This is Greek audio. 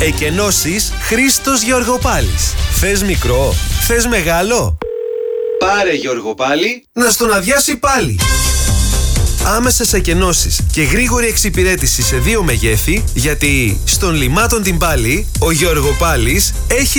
Εκενώσεις Χρήστος Γεωργοπάλης. Θες μικρό, θες μεγάλο? Πάρε Γεωργοπάλη να στον αδειάσει πάλι. Άμεσες εκενώσεις και γρήγορη εξυπηρέτηση σε 2 μεγέθη, γιατί στον Λιμάτων την Πάλη ο Γεωργοπάλης έχει